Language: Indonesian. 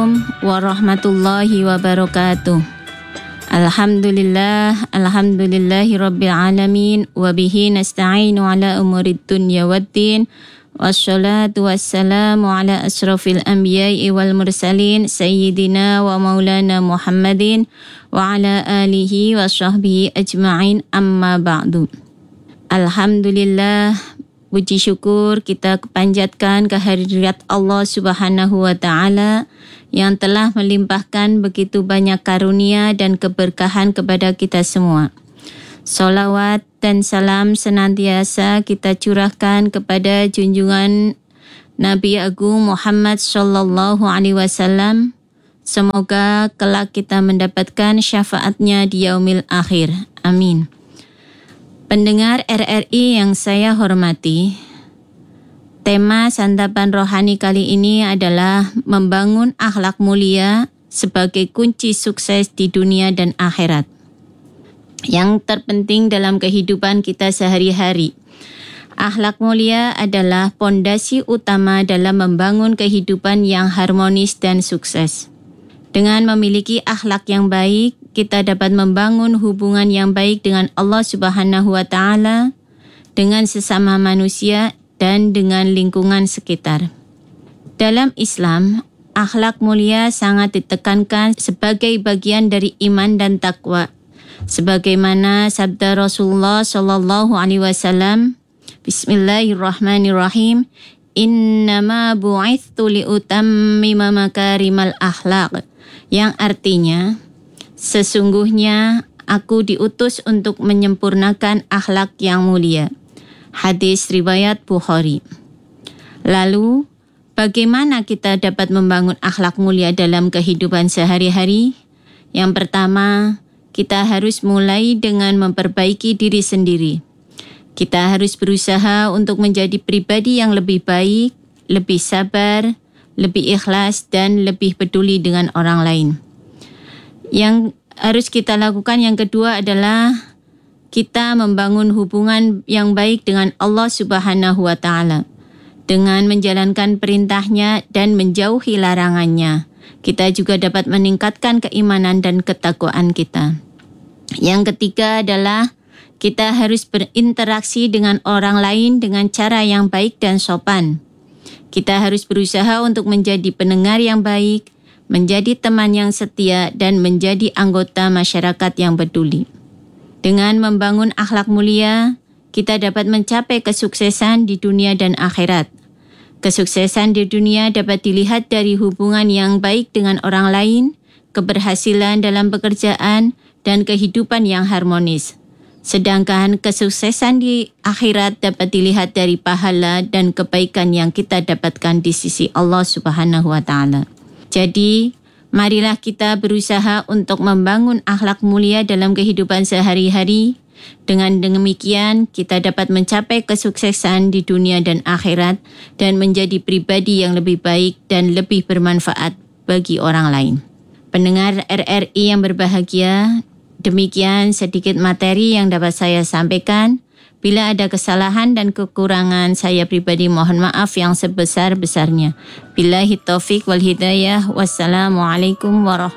Assalamualaikum warahmatullahi wabarakatuh. Alhamdulillahi rabbil alamin wa bihi nasta'inu ala umurid dunya waddin. Wassalatu wassalamu ala asrafil anbiya'i wal mursalin sayyidina wa maulana Muhammadin wa ala alihi wa sahbihi ajma'in, amma ba'du. Alhamdulillah, puji syukur kita panjatkan kehadirat Allah Subhanahu wa Ta'ala yang telah melimpahkan begitu banyak karunia dan keberkahan kepada kita semua. Salawat dan salam senantiasa kita curahkan kepada junjungan Nabi Agung Muhammad sallallahu alaihi wasallam. Semoga kelak kita mendapatkan syafaatnya di yaumil akhir. Amin. Pendengar RRI yang saya hormati, tema santapan rohani kali ini adalah membangun akhlak mulia sebagai kunci sukses di dunia dan akhirat. Yang terpenting dalam kehidupan kita sehari-hari. Akhlak mulia adalah pondasi utama dalam membangun kehidupan yang harmonis dan sukses. Dengan memiliki akhlak yang baik, kita dapat membangun hubungan yang baik dengan Allah Subhanahu wa Ta'ala, dengan sesama manusia, dan dengan lingkungan sekitar. Dalam Islam, akhlak mulia sangat ditekankan sebagai bagian dari iman dan takwa. Sebagaimana sabda Rasulullah sallallahu alaihi wasallam, Bismillahirrahmanirrahim, Innama bu'ithtu liutammima makarimal akhlaq, yang artinya, sesungguhnya aku diutus untuk menyempurnakan akhlak yang mulia. Hadis riwayat Bukhari. Lalu, bagaimana kita dapat membangun akhlak mulia dalam kehidupan sehari-hari? Yang pertama, kita harus mulai dengan memperbaiki diri sendiri. Kita harus berusaha untuk menjadi pribadi yang lebih baik, lebih sabar, lebih ikhlas, dan lebih peduli dengan orang lain. Yang harus kita lakukan yang kedua adalah kita membangun hubungan yang baik dengan Allah Subhanahu wa Ta'ala. Dengan menjalankan perintahnya dan menjauhi larangannya, kita juga dapat meningkatkan keimanan dan ketakwaan kita. Yang ketiga adalah kita harus berinteraksi dengan orang lain dengan cara yang baik dan sopan. Kita harus berusaha untuk menjadi pendengar yang baik, menjadi teman yang setia, dan menjadi anggota masyarakat yang peduli. Dengan membangun akhlak mulia, kita dapat mencapai kesuksesan di dunia dan akhirat. Kesuksesan di dunia dapat dilihat dari hubungan yang baik dengan orang lain, keberhasilan dalam pekerjaan, dan kehidupan yang harmonis. Sedangkan kesuksesan di akhirat dapat dilihat dari pahala dan kebaikan yang kita dapatkan di sisi Allah Subhanahu wa Ta'ala. Jadi, marilah kita berusaha untuk membangun akhlak mulia dalam kehidupan sehari-hari. Dengan demikian, kita dapat mencapai kesuksesan di dunia dan akhirat dan menjadi pribadi yang lebih baik dan lebih bermanfaat bagi orang lain. Pendengar RRI yang berbahagia, demikian sedikit materi yang dapat saya sampaikan. Bila ada kesalahan dan kekurangan, saya pribadi mohon maaf yang sebesar-besarnya. Billahi taufik wal hidayah. Wassalamualaikum warahmatullahi wabarakatuh.